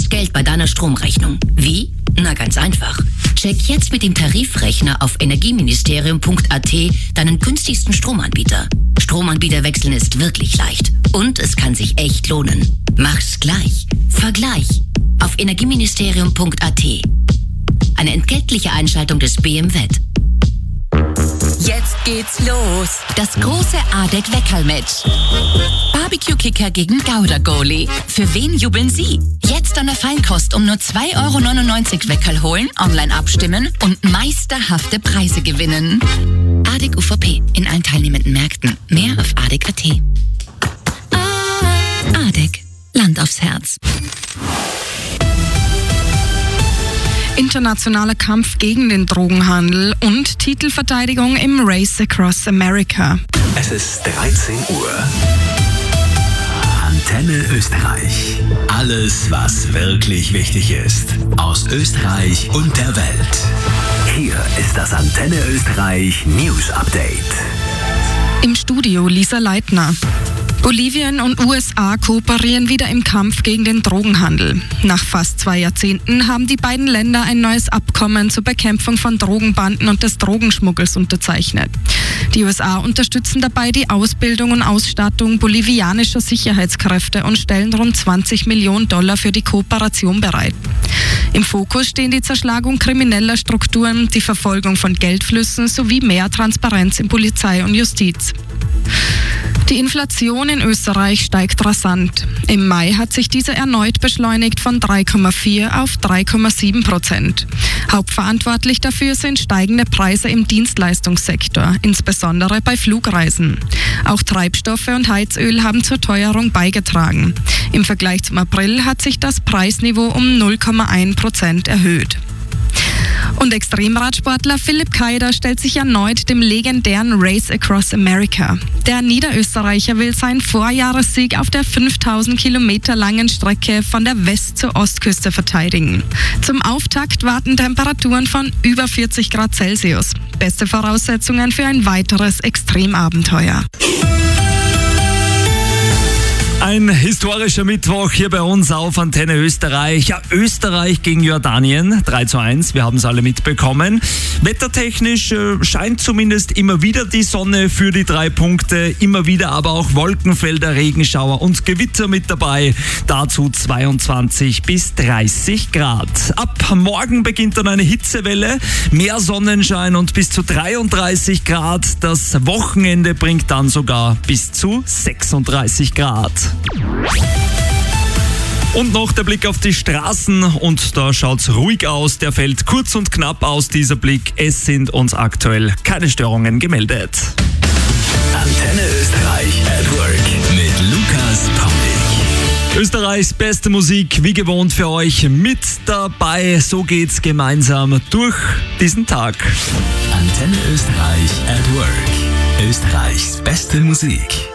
Geld bei deiner Stromrechnung. Wie? Na, ganz einfach. Check jetzt mit dem Tarifrechner auf energieministerium.at deinen günstigsten Stromanbieter. Stromanbieter wechseln ist wirklich leicht. Und es kann sich echt lohnen. Mach's gleich. Vergleich. Auf energieministerium.at. Eine entgeltliche Einschaltung des BMWet. Jetzt geht's los. Das große ADEC-Weckerl-Match. Barbecue-Kicker gegen Gouda-Goalie. Für wen jubeln Sie? Jetzt an der Feinkost um nur 2,99 € Weckerl holen, online abstimmen und meisterhafte Preise gewinnen. ADEC UVP in allen teilnehmenden Märkten. Mehr auf ADEC.at. ADEC. Land aufs Herz. Internationaler Kampf gegen den Drogenhandel und Titelverteidigung im Race Across America. Es ist 13 Uhr. Antenne Österreich. Alles, was wirklich wichtig ist. Aus Österreich und der Welt. Hier ist das Antenne Österreich News Update. Im Studio Lisa Leitner. Bolivien und USA kooperieren wieder im Kampf gegen den Drogenhandel. Nach fast 2 Jahrzehnten haben die beiden Länder ein neues Abkommen zur Bekämpfung von Drogenbanden und des Drogenschmuggels unterzeichnet. Die USA unterstützen dabei die Ausbildung und Ausstattung bolivianischer Sicherheitskräfte und stellen rund $20 Millionen für die Kooperation bereit. Im Fokus stehen die Zerschlagung krimineller Strukturen, die Verfolgung von Geldflüssen sowie mehr Transparenz in Polizei und Justiz. Die Inflation in Österreich steigt rasant. Im Mai hat sich diese erneut beschleunigt von 3,4 auf 3,7%. Hauptverantwortlich dafür sind steigende Preise im Dienstleistungssektor, insbesondere bei Flugreisen. Auch Treibstoffe und Heizöl haben zur Teuerung beigetragen. Im Vergleich zum April hat sich das Preisniveau um 0,1% erhöht. Und Extremradsportler Philipp Kaider stellt sich erneut dem legendären Race Across America. Der Niederösterreicher will seinen Vorjahressieg auf der 5000 Kilometer langen Strecke von der West- zur Ostküste verteidigen. Zum Auftakt warten Temperaturen von über 40 Grad Celsius. Beste Voraussetzungen für ein weiteres Extremabenteuer. Ein historischer Mittwoch hier bei uns auf Antenne Österreich. Ja, Österreich gegen Jordanien, 3:1, wir haben es alle mitbekommen. Wettertechnisch scheint zumindest immer wieder die Sonne für die 3 Punkte, immer wieder aber auch Wolkenfelder, Regenschauer und Gewitter mit dabei. Dazu 22 bis 30 Grad. Ab morgen beginnt dann eine Hitzewelle, mehr Sonnenschein und bis zu 33 Grad. Das Wochenende bringt dann sogar bis zu 36 Grad. Und noch der Blick auf die Straßen und da schaut's ruhig aus. Der fällt kurz und knapp aus, dieser Blick. Es sind uns aktuell keine Störungen gemeldet. Antenne Österreich at Work mit Lukas Paulik. Österreichs beste Musik, wie gewohnt für euch mit dabei. So geht's gemeinsam durch diesen Tag. Antenne Österreich at Work. Österreichs beste Musik.